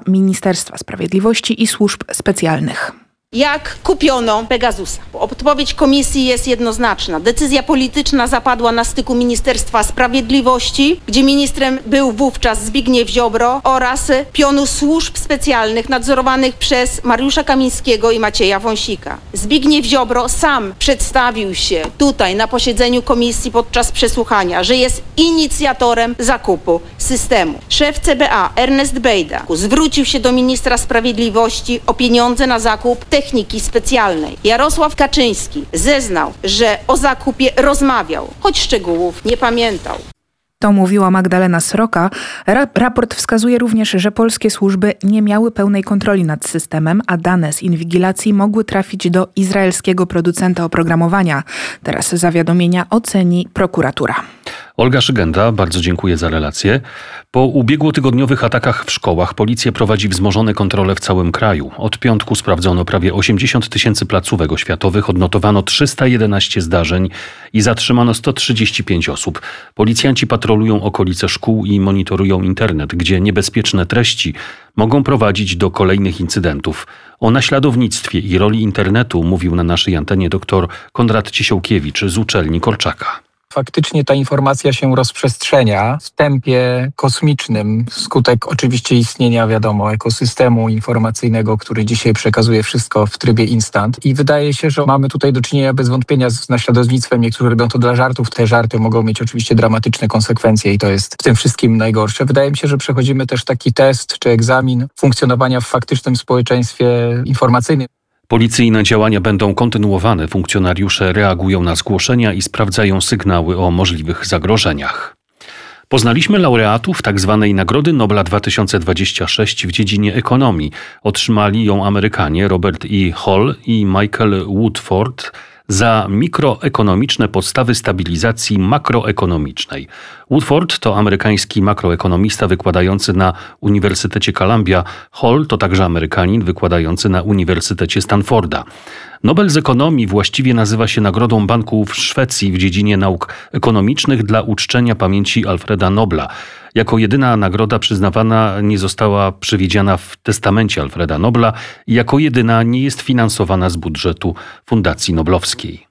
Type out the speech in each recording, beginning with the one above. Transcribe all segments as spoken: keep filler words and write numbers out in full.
Ministerstwa Sprawiedliwości i Służb Specjalnych. Jak kupiono Pegasusa? Odpowiedź komisji jest jednoznaczna. Decyzja polityczna zapadła na styku Ministerstwa Sprawiedliwości, gdzie ministrem był wówczas Zbigniew Ziobro, oraz pionu służb specjalnych nadzorowanych przez Mariusza Kamińskiego i Macieja Wąsika. Zbigniew Ziobro sam przedstawił się tutaj na posiedzeniu komisji podczas przesłuchania, że jest inicjatorem zakupu systemu. Szef C B A Ernest Bejda zwrócił się do ministra sprawiedliwości o pieniądze na zakup techniki specjalnej. Jarosław Kaczyński zeznał, że o zakupie rozmawiał, choć szczegółów nie pamiętał. To mówiła Magdalena Sroka. Ra- raport wskazuje również, że polskie służby nie miały pełnej kontroli nad systemem, a dane z inwigilacji mogły trafić do izraelskiego producenta oprogramowania. Teraz zawiadomienia oceni prokuratura. Olga Szygenda, bardzo dziękuję za relację. Po ubiegłotygodniowych atakach w szkołach policja prowadzi wzmożone kontrole w całym kraju. Od piątku sprawdzono prawie osiemdziesiąt tysięcy placówek oświatowych, odnotowano trzysta jedenaście zdarzeń i zatrzymano sto trzydzieści pięć osób. Policjanci patrolują okolice szkół i monitorują internet, gdzie niebezpieczne treści mogą prowadzić do kolejnych incydentów. O naśladownictwie i roli internetu mówił na naszej antenie dr Konrad Ciesiołkiewicz z uczelni Korczaka. Faktycznie ta informacja się rozprzestrzenia w tempie kosmicznym, wskutek oczywiście istnienia, wiadomo, ekosystemu informacyjnego, który dzisiaj przekazuje wszystko w trybie instant. I wydaje się, że mamy tutaj do czynienia bez wątpienia z naśladownictwem. Niektórzy robią to dla żartów. Te żarty mogą mieć oczywiście dramatyczne konsekwencje i to jest w tym wszystkim najgorsze. Wydaje mi się, że przechodzimy też taki test czy egzamin funkcjonowania w faktycznym społeczeństwie informacyjnym. Policyjne działania będą kontynuowane. Funkcjonariusze reagują na zgłoszenia i sprawdzają sygnały o możliwych zagrożeniach. Poznaliśmy laureatów tzw. Nagrody Nobla dwa tysiące dwudziestej szóstej w dziedzinie ekonomii. Otrzymali ją Amerykanie Robert E. Hall i Michael Woodford za mikroekonomiczne podstawy stabilizacji makroekonomicznej. Woodford to amerykański makroekonomista wykładający na Uniwersytecie Columbia. Hall to także Amerykanin wykładający na Uniwersytecie Stanforda. Nobel z ekonomii właściwie nazywa się Nagrodą Banku w Szwecji w dziedzinie nauk ekonomicznych dla uczczenia pamięci Alfreda Nobla. Jako jedyna nagroda przyznawana nie została przewidziana w testamencie Alfreda Nobla i jako jedyna nie jest finansowana z budżetu Fundacji Noblowskiej.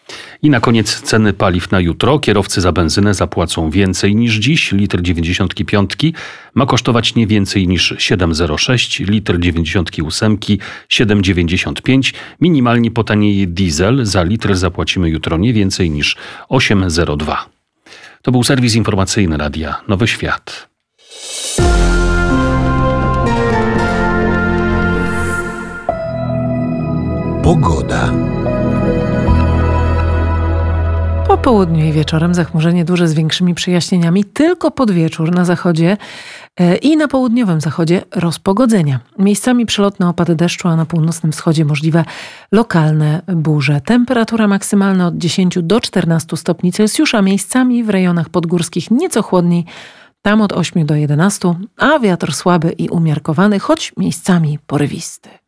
I na koniec ceny paliw na jutro. Kierowcy za benzynę zapłacą więcej niż dziś. Litr dziewięćdziesiąt pięć ma kosztować nie więcej niż siedem zero sześć, litr dziewięćdziesiąt osiem siedem dziewięćdziesiąt pięć. Minimalnie potanieje diesel. Za litr zapłacimy jutro nie więcej niż osiem zero dwa. To był serwis informacyjny Radia Nowy Świat. Pogoda. Po południu i wieczorem zachmurzenie duże z większymi przejaśnieniami. Tylko pod wieczór na zachodzie i na południowym zachodzie rozpogodzenia. Miejscami przelotne opady deszczu, a na północnym wschodzie możliwe lokalne burze. Temperatura maksymalna od dziesięciu do czternastu stopni Celsjusza. Miejscami w rejonach podgórskich nieco chłodniej, tam od ośmiu do jedenastu, a wiatr słaby i umiarkowany, choć miejscami porywisty.